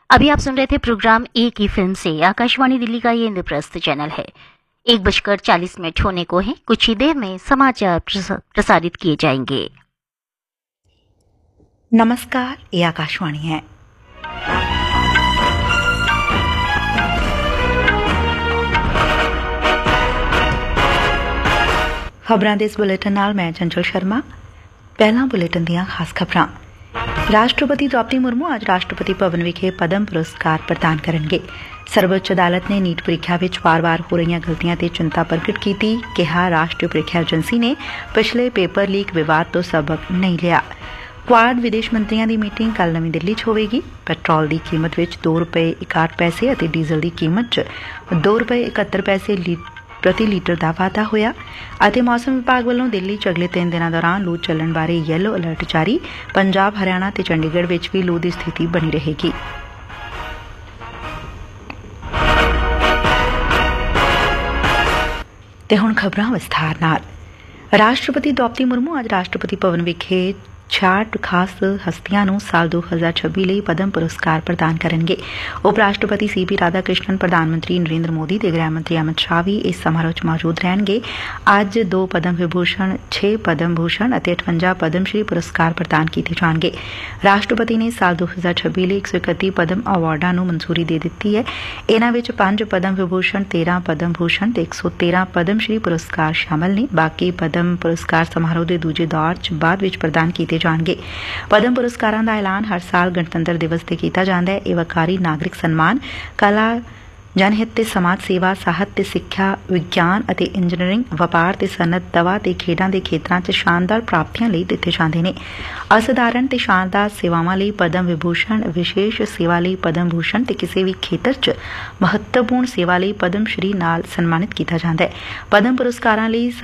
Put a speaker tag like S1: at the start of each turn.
S1: अभी आप सुन रहे थे प्रोग्राम ए की फिल्म से। आकाशवाणी दिल्ली का ये इंद्रप्रस्थ चैनल है। 1:40 होने को है। कुछ ही देर में समाचार प्रसारित किए जाएंगे।
S2: नमस्कार, ये आकाशवाणी है। खबरां दे इस बुलेटिन नाल मैं चंचल शर्मा। पहला बुलेटिन दियां खास खबरां। राष्ट्रपति द्रौपदी मुर्मू आज राष्ट्रपति भवन विखे पद्म पुरस्कार प्रदान करनगे। सर्वोच्च अदालत ने नीट ਪ੍ਰੀਖਿਆ ਵਿੱਚ ਵਾਰ-ਵਾਰ ਹੋ ਰਹੀਆਂ ਗਲਤੀਆਂ ਤੇ ਚਿੰਤਾ ਪ੍ਰਗਟ ਕੀਤੀ। ਕਿਹਾ ਰਾਸ਼ਟਰੀ ਪ੍ਰੀਖਿਆ ਏਜੰਸੀ ਨੇ ਪਿਛਲੇ ਪੇਪਰ ਲੀਕ ਵਿਵਾਦ ਤੋਂ ਸਬਕ ਨਹੀਂ ਲਿਆ। ਕੁਆਡ ਵਿਦੇਸ਼ ਮੰਤਰੀਆਂ ਦੀ ਮੀਟਿੰਗ ਕੱਲ ਨਵੀਂ ਦਿੱਲੀ 'ਚ ਹੋਵੇਗੀ। ਪੈਟਰੋਲ ਦੀ ਕੀਮਤ ਵਿੱਚ ₹2.61 ਅਤੇ ਡੀਜ਼ਲ ਦੀ ਕੀਮਤ 'ਚ ₹2.71 ਪ੍ਰਤੀ ਲੀਟਰ ਦਾ ਵਾਧਾ ਹੋਇਆ ਅਤੇ ਮੌਸਮ ਵਿਭਾਗ ਵੱਲੋਂ ਦਿੱਲੀ 'ਚ ਅਗਲੇ 3 ਦਿਨਾਂ ਦੌਰਾਨ ਲੂ ਚੱਲਣ ਬਾਰੇ ਯੈਲੋ ਅਲਰਟ ਜਾਰੀ। ਪੰਜਾਬ, ਹਰਿਆਣਾ ਤੇ ਚੰਡੀਗੜ੍ਹ ਵਿੱਚ ਵੀ ਲੂ ਦੀ ਸਥਿਤੀ ਬਣੀ ਰਹੇਗੀ। ਤੇ ਹੁਣ ਖਬਰਾਂ ਵਿਸਥਾਰ ਨਾਲ। ਰਾਸ਼ਟਰਪਤੀ ਦ੍ਰੌਪਦੀ ਮੁਰਮੂ ਅੱਜ ਰਾਸ਼ਟਰਪਤੀ ਭਵਨ ਵਿਖੇ 66 ਖਾਸ ਹਸਤੀਆਂ ਨੂੰ ਸਾਲ 2026 ਲਈ ਪਦਮ ਪੁਰਸਕਾਰ ਪ੍ਰਦਾਨ ਕਰਨਗੇ। ਉਪ ਰਾਸ਼ਟਰਪਤੀ ਸੀ.ਪੀ. ਰਾਧਾ ਕ੍ਰਿਸ਼ਨਨ, ਪ੍ਰਧਾਨ ਮੰਤਰੀ ਨਰਿੰਦਰ ਮੋਦੀ ਤੇ ਗ੍ਰਹਿ ਮੰਤਰੀ ਅਮਿਤ ਸ਼ਾਹ ਵੀ ਇਸ ਸਮਾਰੋਹ 'ਚ ਮੌਜੂਦ ਰਹਿਣਗੇ। ਅੱਜ 2 ਪਦਮ ਵਿਭੂਸ਼ਣ, 6 ਪਦਮ ਭੂਸ਼ਣ ਅਤੇ 58 ਪਦਮ ਸ਼੍ਰੀ ਪੁਰਸਕਾਰ ਪ੍ਰਦਾਨ ਕੀਤੇ ਜਾਣਗੇ। ਰਾਸ਼ਟਰਪਤੀ ਨੇ ਸਾਲ 2026 ਲਈ 131 ਪਦਮ ਅਵਾਰਡਾਂ ਨੂੰ ਮਨਜ਼ੂਰੀ ਦੇ ਦਿੱਤੀ ਹੈ। ਇਨ੍ਹਾਂ ਵਿੱਚ 5 ਪਦਮ ਵਿਭੂਸ਼ਣ, 13 ਪਦਮ ਭੂਸ਼ਣ ਤੇ 113 ਪਦਮ ਸ਼੍ਰੀ ਪੁਰਸਕਾਰ ਸ਼ਾਮਲ ਨੇ। ਬਾਕੀ ਪਦਮ ਪੁਰਸਕਾਰ ਸਮਾਰੋਹ ਦੇ ਦੂਜੇ ਦੌਰ 'ਚ ਬਾਅਦ ਵਿੱਚ ਪ੍ਰਦਾਨ ਕੀਤੇ ਜਾਣਗੇ। ਪਦਮ ਪੁਰਸਕਾਰਾਂ ਦਾ ਐਲਾਨ ਹਰ ਸਾਲ ਗਣਤੰਤਰ ਦਿਵਸ ਤੇ ਕੀਤਾ ਜਾਂਦਾ ਹੈ। ਇਹ ਵਕਾਰੀ, ਨਾਗਰਿਕ ਸਨਮਾਨ, ਕਲਾ, ਜਨਹਿਤ ਤੇ ਸਮਾਜ ਸੇਵਾ, ਸਾਹਿਤ ਤੇ ਸਿੱਖਿਆ, ਵਿਗਿਆਨ ਅਤੇ ਇੰਜੀਨੀਅਰਿੰਗ, ਵਪਾਰ ਤੇ ਸਨਅਤ, ਦਵਾ ਤੇ ਖੇਡਾਂ ਦੇ ਖੇਤਰਾਂ 'ਚ ਸ਼ਾਨਦਾਰ ਪ੍ਰਾਪਤੀਆਂ ਲਈ ਦਿੱਤੇ ਜਾਂਦੇ ਨੇ। ਅਸਧਾਰਨ ਤੇ ਸ਼ਾਨਦਾਰ ਸੇਵਾਵਾਂ ਲਈ ਪਦਮ ਵਿਭੂਸ਼ਣ, ਵਿਸ਼ੇਸ਼ ਸੇਵਾ ਲਈ ਪਦਮ ਭੂਸ਼ਣ ਤੇ ਕਿਸੇ ਵੀ ਖੇਤਰ 'ਚ ਮਹੱਤਵਪੂਰਨ ਸੇਵਾ ਲਈ ਪਦਮ ਸ਼੍ਰੀ ਨਾਲ ਸਨਮਾਨਿਤ ਕੀਤਾ ਜਾਂਦਾ ਹੈ। ਪਦਮ ਪੁਰਸਕਾਰਾਂ ਲਈ